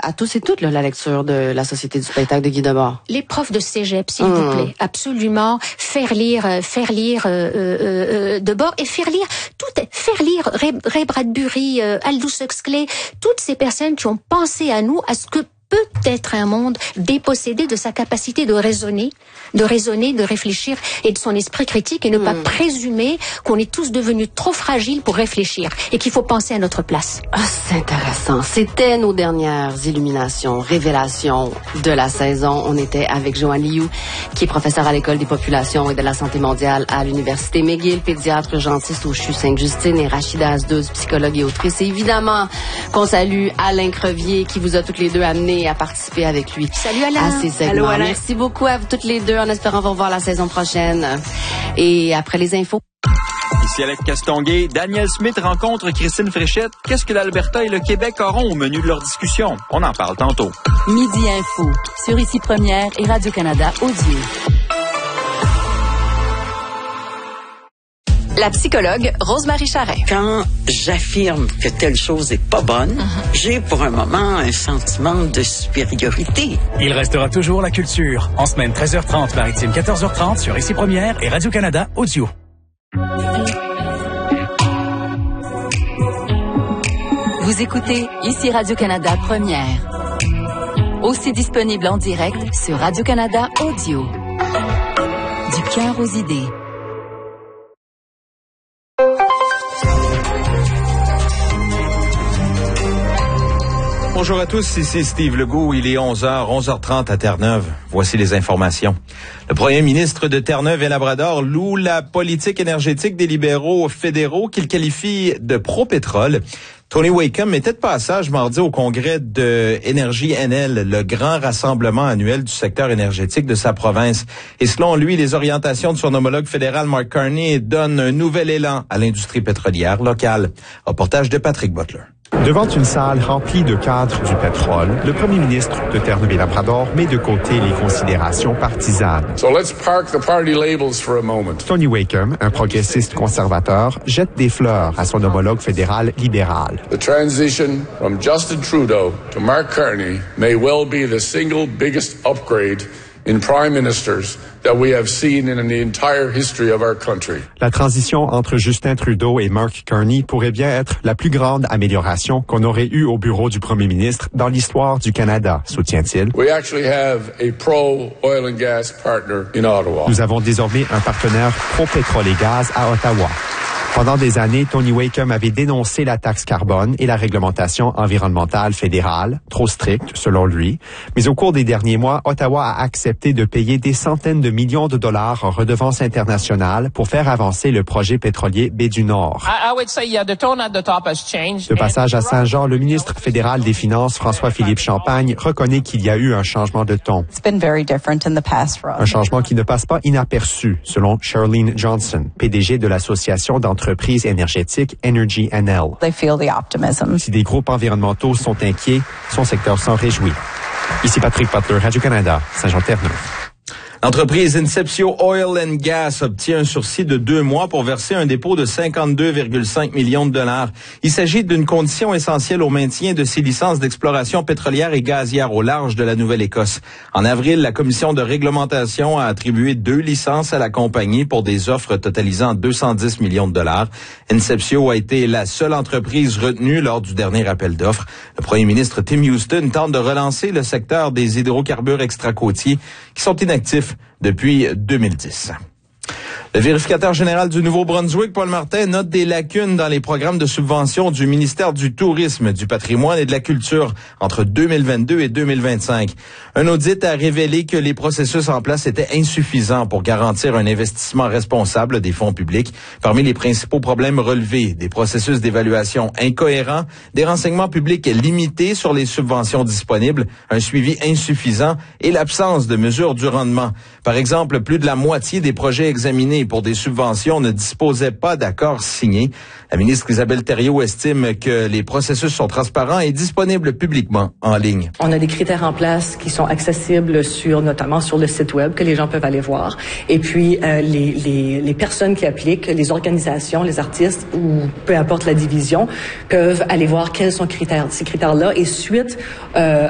à tous et toutes là, la lecture de la Société du spectacle de Guy Debord. Les profs de cégep, s'il vous plaît, absolument faire lire Debord et faire lire Ray Bradbury, Aldous Huxley, toutes ces personnes qui ont pensé à nous, à ce que peut être un monde dépossédé de sa capacité de raisonner, de réfléchir et de son esprit critique et ne pas présumer qu'on est tous devenus trop fragiles pour réfléchir et qu'il faut penser à notre place. Ah, c'est intéressant. C'était nos dernières illuminations, révélations de la saison. On était avec Joanne Liu, qui est professeure à l'École des populations et de la santé mondiale à l'Université McGill, pédiatre urgentiste au CHU Sainte-Justine, et Rachida Azdouz, psychologue et autrice. Et évidemment qu'on salue Alain Crevier, qui vous a toutes les deux amenés à participer avec lui. Salut Alain. À ces segments. Allô, Alain. Merci beaucoup à vous toutes les deux, en espérant vous revoir la saison prochaine. Et après les infos. Ici Alex Castonguay. Daniel Smith rencontre Christine Fréchette. Qu'est-ce que l'Alberta et le Québec auront au menu de leur discussion? On en parle tantôt. Midi Info, sur Ici Première et Radio-Canada Audio. La psychologue Rose-Marie Charret. Quand j'affirme que telle chose est pas bonne, j'ai pour un moment un sentiment de supériorité. Il restera toujours la culture. En semaine 13h30, maritime 14h30 sur Ici Première et Radio-Canada Audio. Vous écoutez Ici Radio-Canada Première. Aussi disponible en direct sur Radio-Canada Audio. Du cœur aux idées. Bonjour à tous, ici Steve Legault. Il est 11h30 à Terre-Neuve. Voici les informations. Le premier ministre de Terre-Neuve et Labrador loue la politique énergétique des libéraux fédéraux qu'il qualifie de pro-pétrole. Tony Wakeham était de passage mardi au congrès de Énergie NL, le grand rassemblement annuel du secteur énergétique de sa province. Et selon lui, les orientations de son homologue fédéral Mark Carney donnent un nouvel élan à l'industrie pétrolière locale. Reportage de Patrick Butler. Devant une salle remplie de cadres du pétrole, le premier ministre de Terre-Neuve et Labrador met de côté les considérations partisanes. So let's park the party labels for a moment. Tony Wakeham, un progressiste conservateur, jette des fleurs à son homologue fédéral libéral. The transition from Justin Trudeau to Mark Carney may well be the single biggest upgrade in prime ministers that we have seen in the entire history of our country. La transition entre Justin Trudeau et Mark Carney pourrait bien être la plus grande amélioration qu'on aurait eue au bureau du premier ministre dans l'histoire du Canada, soutient-il. We actually have a pro-oil and gas partner in Ottawa. Nous avons désormais un partenaire pro-pétrole et gaz à Ottawa. Pendant des années, Tony Wakeham avait dénoncé la taxe carbone et la réglementation environnementale fédérale, trop stricte selon lui. Mais au cours des derniers mois, Ottawa a accepté de payer des centaines de millions de dollars en redevances internationales pour faire avancer le projet pétrolier Baie du Nord. De passage à Saint-Jean, le ministre fédéral des Finances, François-Philippe Champagne, reconnaît qu'il y a eu un changement de ton. Un changement qui ne passe pas inaperçu, selon Charlene Johnson, PDG de l'Association d'entreprises énergétiques Energy NL. Si des groupes environnementaux sont inquiets, son secteur s'en réjouit. Ici Patrick Butler, Radio-Canada, Saint-Jean-Terre-Neuve. L'entreprise Inceptio Oil and Gas obtient un sursis de 2 mois pour verser un dépôt de 52,5 millions de dollars. Il s'agit d'une condition essentielle au maintien de ses licences d'exploration pétrolière et gazière au large de la Nouvelle-Écosse. En avril, la commission de réglementation a attribué 2 licences à la compagnie pour des offres totalisant 210 millions de dollars. Inceptio a été la seule entreprise retenue lors du dernier appel d'offres. Le premier ministre Tim Houston tente de relancer le secteur des hydrocarbures extracôtiers qui sont inactifs depuis 2010. Le vérificateur général du Nouveau-Brunswick, Paul Martin, note des lacunes dans les programmes de subvention du ministère du Tourisme, du Patrimoine et de la Culture entre 2022 et 2025. Un audit a révélé que les processus en place étaient insuffisants pour garantir un investissement responsable des fonds publics. Parmi les principaux problèmes relevés, des processus d'évaluation incohérents, des renseignements publics limités sur les subventions disponibles, un suivi insuffisant et l'absence de mesures du rendement. Par exemple, plus de la moitié des projets examinés pour des subventions ne disposaient pas d'accords signés. La ministre Isabelle Thériault estime que les processus sont transparents et disponibles publiquement en ligne. On a des critères en place qui sont accessibles notamment sur le site web que les gens peuvent aller voir. Et puis les personnes qui appliquent, les organisations, les artistes ou peu importe la division, peuvent aller voir quels sont ces critères-là et suite